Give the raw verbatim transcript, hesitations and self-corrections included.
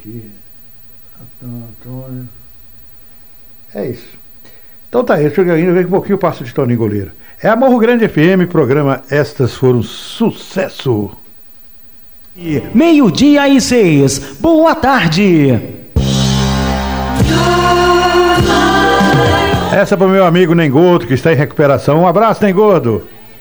aqui. Antônio. É isso. Então tá aí, deixa eu ainda ver que um pouquinho eu passo de Toninho Goleiro. É a Morro Grande F M, programa Estas Foram Sucesso. Meio-dia e seis. Boa tarde. Essa é para o meu amigo Nengordo, que está em recuperação. Um abraço, Nengordo.